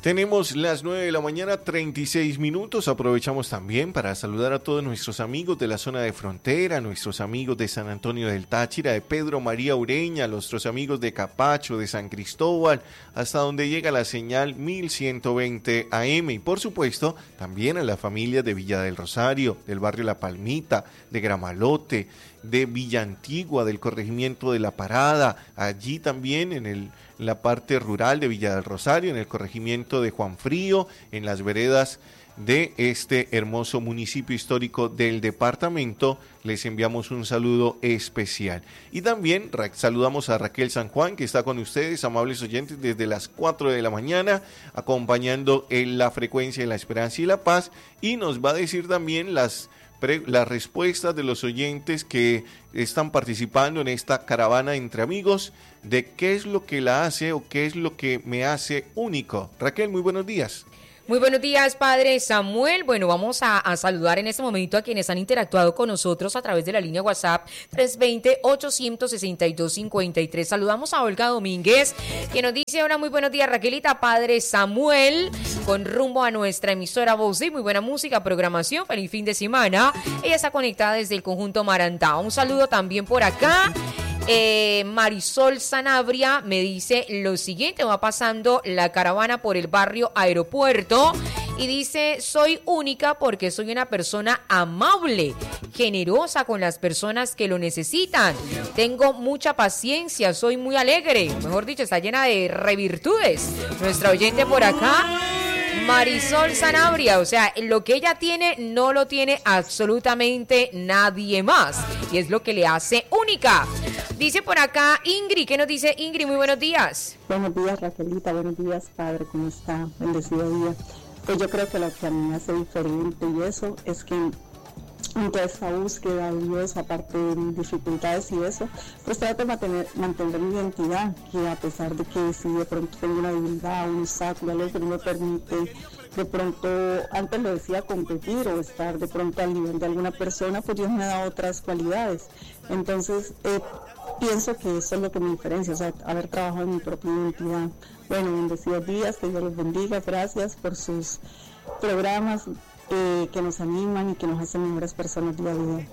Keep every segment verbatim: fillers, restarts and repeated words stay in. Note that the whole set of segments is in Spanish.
Tenemos las nueve de la mañana, treinta y seis minutos. Aprovechamos también para saludar a todos nuestros amigos de la zona de frontera, nuestros amigos de San Antonio del Táchira, de Pedro María Ureña, nuestros amigos de Capacho, de San Cristóbal, hasta donde llega la señal mil ciento veinte A M. Y por supuesto, también a la familia de Villa del Rosario, del barrio La Palmita, de Gramalote, de Villa Antigua, del corregimiento de La Parada, allí también en el la parte rural de Villa del Rosario, en el corregimiento de Juan Frío, en las veredas de este hermoso municipio histórico del departamento. Les enviamos un saludo especial. Y también ra- saludamos a Raquel San Juan, que está con ustedes, amables oyentes, desde las cuatro de la mañana, acompañando en la frecuencia de La Esperanza y la Paz, y nos va a decir también las las respuestas de los oyentes que están participando en esta caravana entre amigos, de qué es lo que la hace o qué es lo que me hace único. Raquel, muy buenos días. Muy buenos días, padre Samuel. Bueno, vamos a, a saludar en este momento a quienes han interactuado con nosotros a través de la línea WhatsApp tres dos cero, ocho seis dos, cinco tres. Saludamos a Olga Domínguez, que nos dice: hola, muy buenos días, Raquelita, padre Samuel, con rumbo a nuestra emisora Voz de muy buena música, programación, feliz fin de semana. Ella está conectada desde el conjunto Marantá. Un saludo también por acá. Eh, Marisol Sanabria me dice lo siguiente: va pasando la caravana por el barrio Aeropuerto y dice: soy única porque soy una persona amable, generosa con las personas que lo necesitan, tengo mucha paciencia, soy muy alegre, mejor dicho, está llena de revirtudes. Nuestra oyente por acá, Marisol Sanabria, o sea, lo que ella tiene no lo tiene absolutamente nadie más, y es lo que le hace única. Dice por acá Ingrid, ¿qué nos dice Ingrid? Muy buenos días. Buenos días, Raquelita, buenos días, padre, ¿cómo está? Bendecido día. Pues yo creo que lo que a mí me hace diferente y eso es que en toda esta búsqueda de Dios, aparte de mis dificultades y eso, pues trato de mantener, mantener mi identidad, que a pesar de que si de pronto tengo una debilidad, un obstáculo, algo que no me permite de pronto, antes lo decía, competir o estar de pronto al nivel de alguna persona, pues Dios me da otras cualidades. Entonces, eh, pienso que eso es lo que me diferencia, o sea, haber trabajado en mi propia identidad. Bueno, bendecidos días, que Dios los bendiga, gracias por sus programas eh, que nos animan y que nos hacen mejores personas día a día.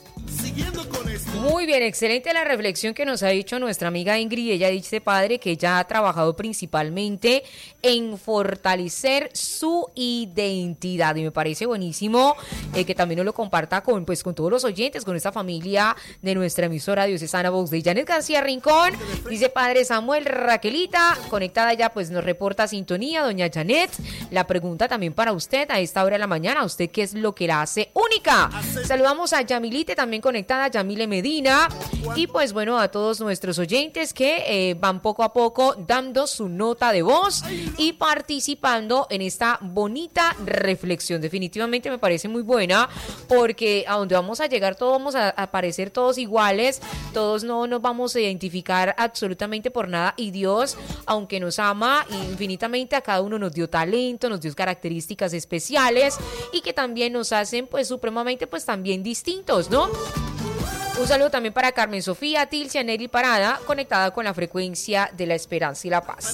Muy bien, excelente la reflexión que nos ha dicho nuestra amiga Ingrid. Ella dice, padre, que ella ha trabajado principalmente en fortalecer su identidad, y me parece buenísimo eh, que también nos lo comparta con, pues, con todos los oyentes, con esta familia de nuestra emisora Diocesana Voz de Janet García Rincón. Dice, padre Samuel, Raquelita, conectada ya, pues nos reporta sintonía, doña Janet. La pregunta también para usted a esta hora de la mañana: ¿a usted qué es lo que la hace única? Saludamos a Yamilite, también conectada, Yamile Medina, y pues bueno, a todos nuestros oyentes que eh, van poco a poco dando su nota de voz y participando en esta bonita reflexión. Definitivamente me parece muy buena, porque a donde vamos a llegar todos vamos a, a parecer todos iguales, todos no nos vamos a identificar absolutamente por nada, y Dios, aunque nos ama infinitamente, a cada uno nos dio talento, nos dio características especiales y que también nos hacen pues supremamente pues también distintos, ¿no? Un saludo también para Carmen Sofía, Tilcia, Nelly Parada, conectada con la frecuencia de La Esperanza y la Paz.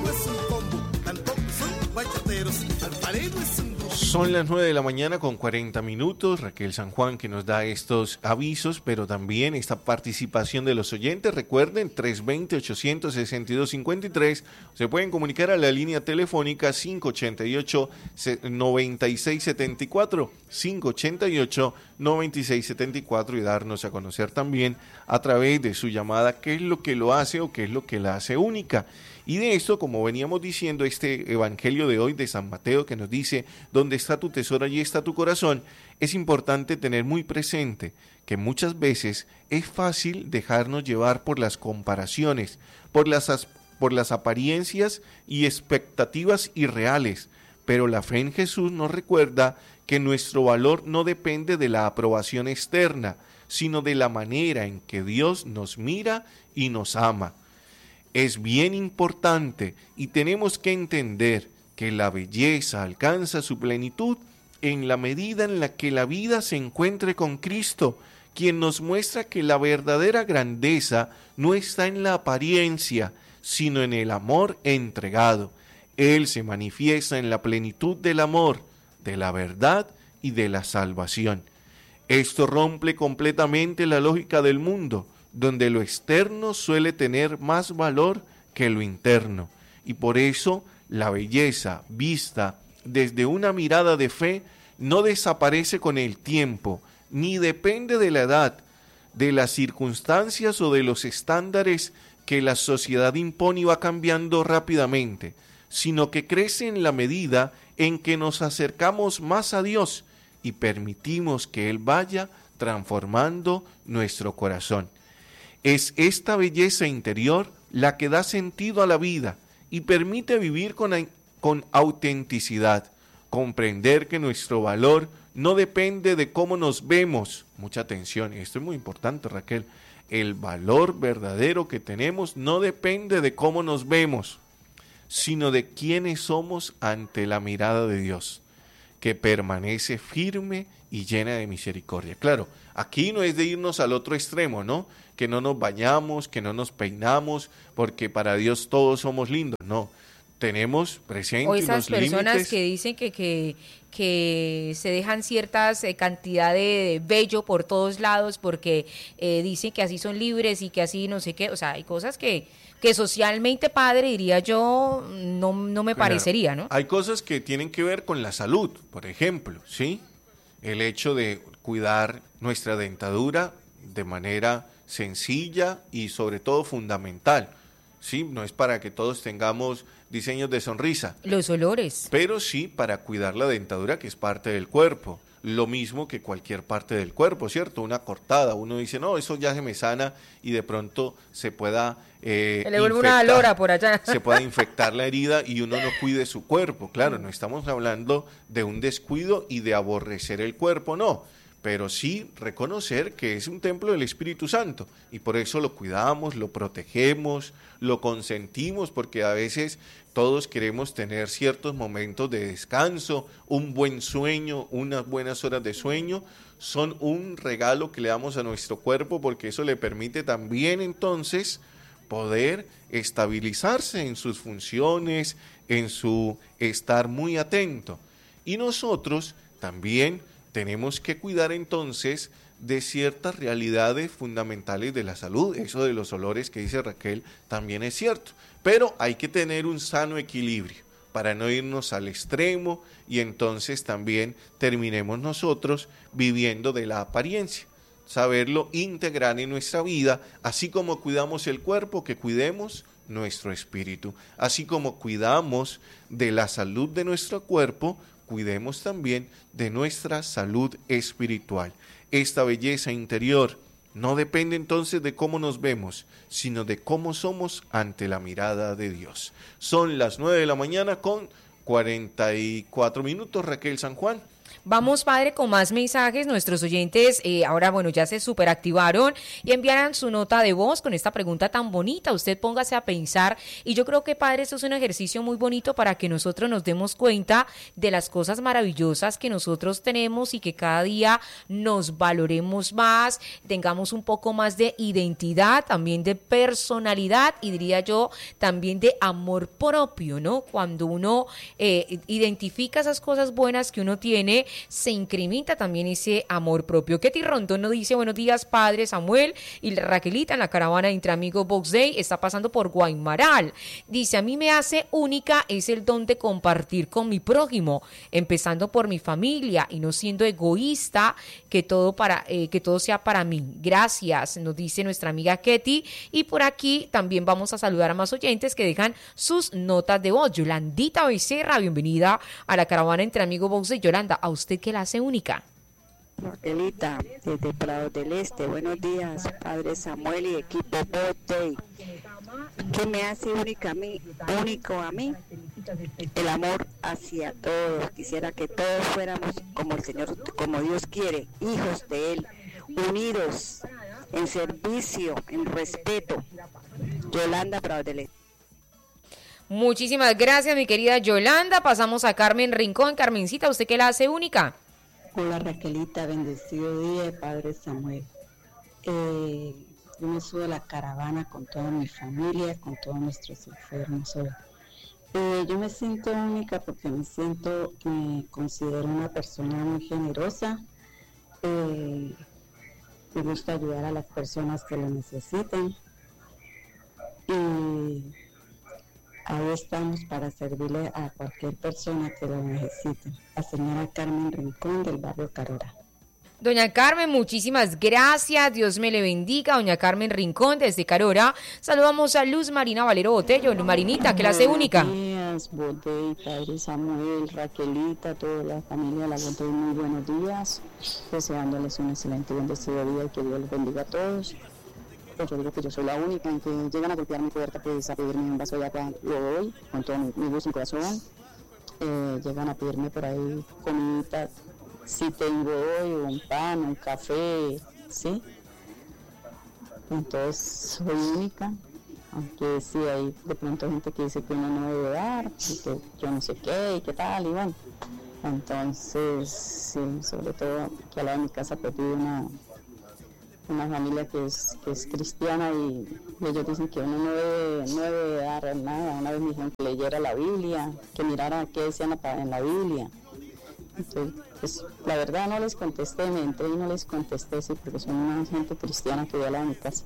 Son las nueve de la mañana con cuarenta minutos. Raquel San Juan, que nos da estos avisos, pero también esta participación de los oyentes. Recuerden, tres dos cero, ocho seis dos, cinco tres. Se pueden comunicar a la línea telefónica cinco ocho ocho, nueve seis siete cuatro, cinco ocho ocho, nueve seis siete cuatro, y darnos a conocer también a través de su llamada qué es lo que lo hace o qué es lo que la hace única. Y de esto, como veníamos diciendo, este evangelio de hoy de San Mateo, que nos dice: donde está tu tesoro, allí está tu corazón, es importante tener muy presente que muchas veces es fácil dejarnos llevar por las comparaciones, por las, por las apariencias y expectativas irreales, pero la fe en Jesús nos recuerda que nuestro valor no depende de la aprobación externa, sino de la manera en que Dios nos mira y nos ama. Es bien importante y tenemos que entender que la belleza alcanza su plenitud en la medida en la que la vida se encuentre con Cristo, quien nos muestra que la verdadera grandeza no está en la apariencia, sino en el amor entregado. Él se manifiesta en la plenitud del amor, de la verdad y de la salvación. Esto rompe completamente la lógica del mundo, donde lo externo suele tener más valor que lo interno, y por eso la belleza vista desde una mirada de fe no desaparece con el tiempo, ni depende de la edad, de las circunstancias o de los estándares que la sociedad impone y va cambiando rápidamente, sino que crece en la medida en que nos acercamos más a Dios y permitimos que Él vaya transformando nuestro corazón. Es esta belleza interior la que da sentido a la vida y permite vivir con, con autenticidad, comprender que nuestro valor no depende de cómo nos vemos. Mucha atención, esto es muy importante, Raquel. El valor verdadero que tenemos no depende de cómo nos vemos, sino de quiénes somos ante la mirada de Dios, que permanece firme y llena de misericordia. Claro, aquí no es de irnos al otro extremo, ¿no? Que no nos bañamos, que no nos peinamos, porque para Dios todos somos lindos. No, tenemos presentes o esas los personas límites. Que dicen que, que, que se dejan ciertas eh, cantidad de vello por todos lados porque eh, dicen que así son libres y que así no sé qué. O sea, hay cosas que, que socialmente, padre, diría yo, no, no me Claro, parecería, ¿no? Hay cosas que tienen que ver con la salud, por ejemplo, ¿sí? El hecho de cuidar nuestra dentadura de manera sencilla y sobre todo fundamental, ¿sí? No es para que todos tengamos diseños de sonrisa. Los olores. Pero sí para cuidar la dentadura, que es parte del cuerpo. Lo mismo que cualquier parte del cuerpo, ¿cierto? Una cortada, uno dice, no, eso ya se me sana y de pronto se pueda eh, Se le vuelve una lora por allá. Se pueda infectar la herida y uno no cuide su cuerpo. Claro, no estamos hablando de un descuido y de aborrecer el cuerpo, no. Pero sí reconocer que es un templo del Espíritu Santo y por eso lo cuidamos, lo protegemos, lo consentimos, porque a veces todos queremos tener ciertos momentos de descanso, un buen sueño, unas buenas horas de sueño, son un regalo que le damos a nuestro cuerpo porque eso le permite también entonces poder estabilizarse en sus funciones, en su estar muy atento. Y nosotros también tenemos que cuidar entonces de ciertas realidades fundamentales de la salud. Eso de los olores que dice Raquel también es cierto, pero hay que tener un sano equilibrio para no irnos al extremo y entonces también terminemos nosotros viviendo de la apariencia. Saberlo integrar en nuestra vida, así como cuidamos el cuerpo, que cuidemos nuestro espíritu, así como cuidamos de la salud de nuestro cuerpo, cuidemos también de nuestra salud espiritual. Esta belleza interior no depende entonces de cómo nos vemos, sino de cómo somos ante la mirada de Dios. Son las nueve de la mañana con cuarenta y cuatro minutos, Raquel San Juan. Vamos, padre, con más mensajes. Nuestros oyentes eh, ahora, bueno, ya se superactivaron y enviarán su nota de voz con esta pregunta tan bonita. Usted póngase a pensar y yo creo que, padre, esto es un ejercicio muy bonito para que nosotros nos demos cuenta de las cosas maravillosas que nosotros tenemos y que cada día nos valoremos más, tengamos un poco más de identidad, también de personalidad y diría yo también de amor propio, ¿no? Cuando uno eh, identifica esas cosas buenas que uno tiene, se incrementa también ese amor propio. Ketty Rondón nos dice, buenos días, padre Samuel y Raquelita en la caravana de Entre Amigos Box Day, está pasando por Guaymaral. Dice, a mí me hace única es el don de compartir con mi prójimo, empezando por mi familia y no siendo egoísta, que todo para eh, que todo sea para mí. Gracias, nos dice nuestra amiga Ketty. Y por aquí también vamos a saludar a más oyentes que dejan sus notas de voz. Yolandita Becerra, bienvenida a la caravana Entre Amigos Box Day. Yolanda, ¿a usted qué la hace única? Raquelita, desde Prado del Este, buenos días, padre Samuel y equipo Box Day. ¿Qué me hace única a mí, único a mí? El amor hacia todos. Quisiera que todos fuéramos como el Señor, como Dios quiere, hijos de Él, unidos en servicio, en respeto. Yolanda, Prado del Este. Muchísimas gracias, mi querida Yolanda. Pasamos a Carmen Rincón. Carmencita, ¿usted qué la hace única? Hola Raquelita, bendecido día, padre Samuel. Eh, yo me subo a la caravana con toda mi familia, con todos nuestros enfermos hoy. Eh, yo me siento única porque me siento, me considero una persona muy generosa. Eh, me gusta ayudar a las personas que lo necesiten. Y ahí estamos para servirle a cualquier persona que lo necesite. La señora Carmen Rincón del barrio Carora. Doña Carmen, muchísimas gracias, Dios me le bendiga. Doña Carmen Rincón desde Carora. Saludamos a Luz Marina Valero Botello. Luz Marinita, que la hace única. Buenos días, Botey, Padre Samuel, Raquelita, toda la familia de la Botey, muy buenos días. Deseándoles un excelente y bendecido día y que Dios los bendiga a todos. Pues yo digo que yo soy la única en que llegan a golpear mi puerta, pues a pedirme un vaso de agua, lo doy, con todo mi, mi gusto y corazón. Eh, llegan a pedirme por ahí comiditas. Si tengo hoy un pan, un café, ¿sí? Entonces soy única, aunque sí hay de pronto gente que dice que uno no debe dar, y que yo no sé qué y qué tal, y bueno. Entonces, sí, sobre todo que al lado de mi casa pues vive una, una familia que es, que es cristiana y, y ellos dicen que uno no debe, no debe dar nada. Una vez me dijeron que leyera la Biblia, que mirara qué decían en la Biblia. Entonces, pues, la verdad no les contesté, me entré y no les contesté, sí, porque son una gente cristiana que vive a la de mi casa.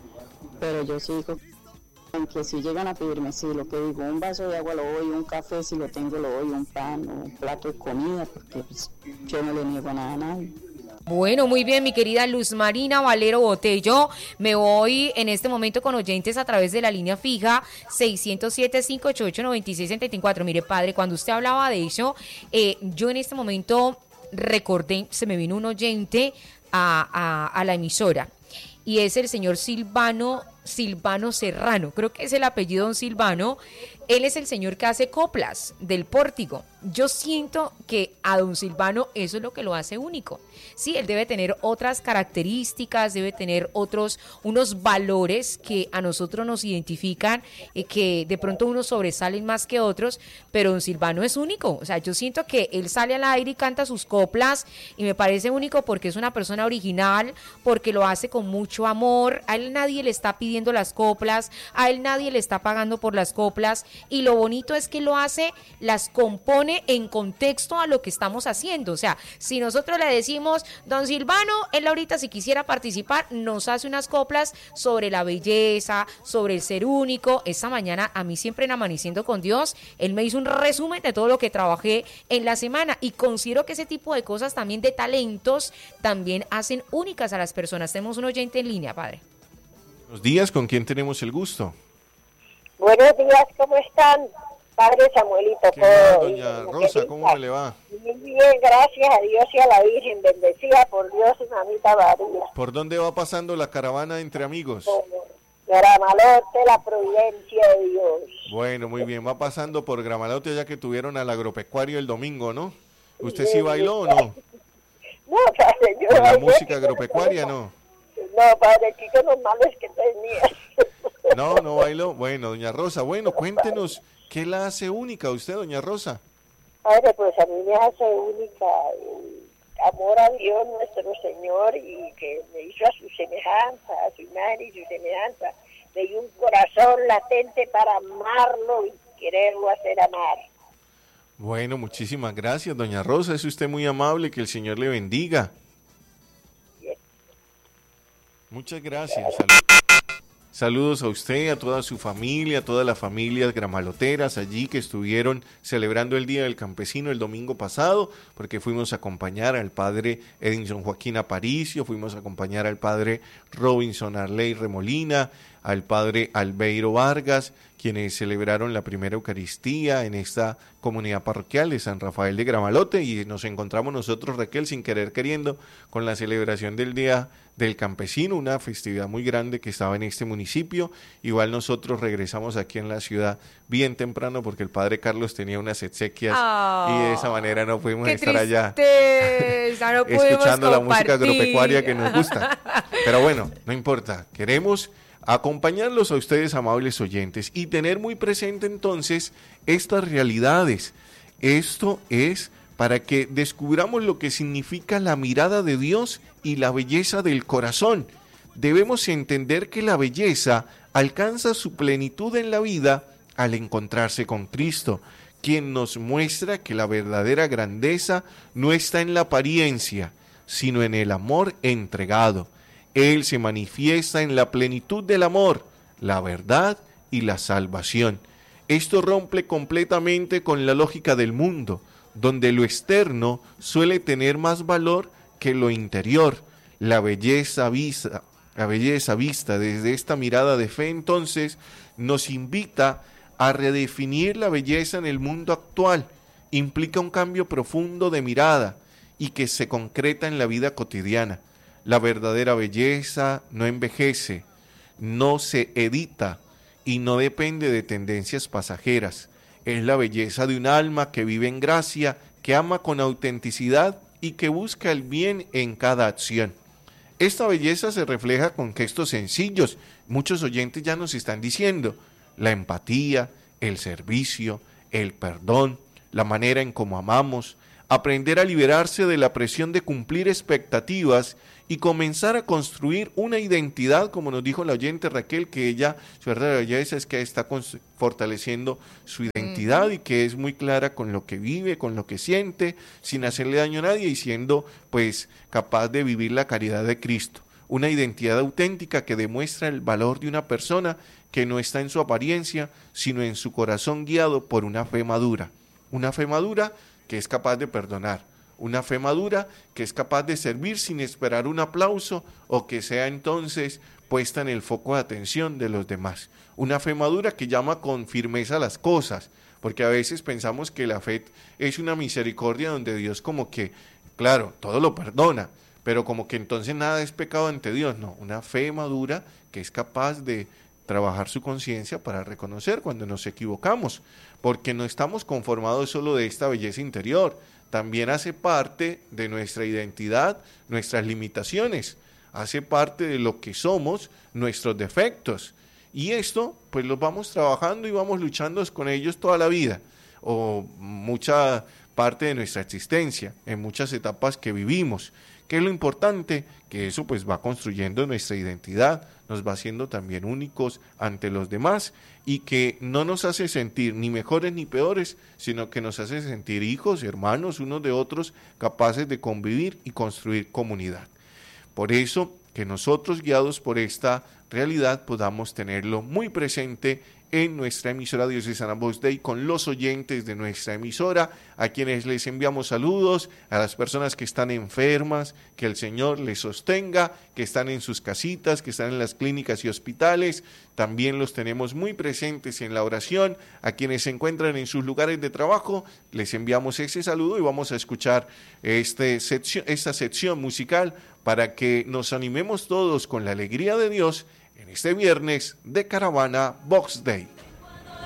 Pero yo sí digo, en que si llegan a pedirme, sí, lo que digo, un vaso de agua lo doy, un café si lo tengo lo doy, un pan o un plato de comida, porque pues, yo no le niego nada a nadie. Bueno, muy bien, mi querida Luz Marina Valero Botello. Me voy en este momento con oyentes a través de la línea fija seiscientos siete, cinco ocho ocho, nueve seis seis cuatro. Mire, padre, cuando usted hablaba de eso, eh, yo en este momento recordé, se me vino un oyente a, a, a la emisora y es el señor Silvano, Silvano Serrano, creo que es el apellido don Silvano. Él es el señor que hace coplas del Pórtico. Yo siento que a don Silvano eso es lo que lo hace único. Sí, él debe tener otras características, debe tener otros, unos valores que a nosotros nos identifican, eh, que de pronto unos sobresalen más que otros, pero don Silvano es único. O sea, yo siento que él sale al aire y canta sus coplas y me parece único porque es una persona original, porque lo hace con mucho amor. A él nadie le está pidiendo las coplas, a él nadie le está pagando por las coplas. Y lo bonito es que lo hace, las compone en contexto a lo que estamos haciendo. O sea, si nosotros le decimos, don Silvano, él ahorita si quisiera participar, nos hace unas coplas sobre la belleza, sobre el ser único. Esta mañana, a mí siempre en Amaneciendo con Dios, él me hizo un resumen de todo lo que trabajé en la semana y considero que ese tipo de cosas también, de talentos, también hacen únicas a las personas. Tenemos un oyente en línea, padre. Buenos días, ¿con quién tenemos el gusto? Buenos días, ¿cómo están? Padre Samuelito. ¿Qué tal, doña Rosa? ¿Cómo me le va? Muy bien, gracias a Dios y a la Virgen, bendecida por Dios y mamita María. ¿Por dónde va pasando la caravana entre amigos? Gramalote, la providencia de Dios. Bueno, muy bien, va pasando por Gramalote ya que tuvieron al agropecuario el domingo, ¿no? ¿Usted sí bailó o no? No, padre, yo... ¿Con la música agropecuaria, no? No, padre, aquí con los males que tenía. No, no bailó. Bueno, doña Rosa, bueno, cuéntenos, ¿qué la hace única a usted, doña Rosa? Padre, pues a mí me hace única el amor a Dios nuestro Señor y que me hizo a su semejanza, a su imagen y su semejanza. Me dio un corazón latente para amarlo y quererlo hacer amar. Bueno, muchísimas gracias, doña Rosa, es usted muy amable, que el Señor le bendiga. Bien. Muchas gracias. Salud. Saludos a usted, a toda su familia, a todas las familias gramaloteras allí que estuvieron celebrando el Día del Campesino el domingo pasado, porque fuimos a acompañar al padre Edinson Joaquín Aparicio, fuimos a acompañar al padre Robinson Arley Remolina, al padre Albeiro Vargas, quienes celebraron la primera Eucaristía en esta comunidad parroquial de San Rafael de Gramalote, y nos encontramos nosotros, Raquel, sin querer queriendo, con la celebración del Día del Campesino, una festividad muy grande que estaba en este municipio. Igual nosotros regresamos aquí en la ciudad bien temprano porque el padre Carlos tenía unas exequias oh, y de esa manera no pudimos estar allá no escuchando la compartir. música agropecuaria que nos gusta. Pero bueno, no importa, queremos acompañarlos a ustedes, amables oyentes, y tener muy presente entonces estas realidades. Esto es para que descubramos lo que significa la mirada de Dios y la belleza del corazón. Debemos entender que la belleza alcanza su plenitud en la vida al encontrarse con Cristo, quien nos muestra que la verdadera grandeza no está en la apariencia, sino en el amor entregado. Él se manifiesta en la plenitud del amor, la verdad y la salvación. Esto rompe completamente con la lógica del mundo, donde lo externo suele tener más valor que lo interior. La belleza vista, la belleza vista desde esta mirada de fe, entonces, nos invita a redefinir la belleza en el mundo actual. Implica un cambio profundo de mirada y que se concreta en la vida cotidiana. La verdadera belleza no envejece, no se edita y no depende de tendencias pasajeras. Es la belleza de un alma que vive en gracia, que ama con autenticidad y que busca el bien en cada acción. Esta belleza se refleja con gestos sencillos. Muchos oyentes ya nos están diciendo: la empatía, el servicio, el perdón, la manera en cómo amamos, aprender a liberarse de la presión de cumplir expectativas y comenzar a construir una identidad, como nos dijo la oyente Raquel, que ella, su verdadera belleza es que está fortaleciendo su identidad y que es muy clara con lo que vive, con lo que siente, sin hacerle daño a nadie y siendo pues capaz de vivir la caridad de Cristo. Una identidad auténtica que demuestra el valor de una persona que no está en su apariencia, sino en su corazón, guiado por una fe madura. Una fe madura que es capaz de perdonar. Una fe madura que es capaz de servir sin esperar un aplauso o que sea entonces puesta en el foco de atención de los demás. Una fe madura que llama con firmeza las cosas, porque a veces pensamos que la fe es una misericordia donde Dios como que, claro, todo lo perdona, pero como que entonces nada es pecado ante Dios. No, una fe madura que es capaz de trabajar su conciencia para reconocer cuando nos equivocamos, porque no estamos conformados solo de esta belleza interior, también hace parte de nuestra identidad, nuestras limitaciones, hace parte de lo que somos, nuestros defectos, y esto pues los vamos trabajando y vamos luchando con ellos toda la vida, o mucha parte de nuestra existencia, en muchas etapas que vivimos. ¿Qué es lo importante? Que eso pues va construyendo nuestra identidad, nos va haciendo también únicos ante los demás y que no nos hace sentir ni mejores ni peores, sino que nos hace sentir hijos, hermanos unos de otros, capaces de convivir y construir comunidad. Por eso que nosotros, guiados por esta realidad, podamos tenerlo muy presente en nuestra emisora Diocesana Voz Dei, con los oyentes de nuestra emisora, a quienes les enviamos saludos, a las personas que están enfermas, que el Señor les sostenga, que están en sus casitas, que están en las clínicas y hospitales, también los tenemos muy presentes en la oración, a quienes se encuentran en sus lugares de trabajo, les enviamos ese saludo y vamos a escuchar este sección, esta sección musical para que nos animemos todos con la alegría de Dios en este viernes de Caravana Vox Dei.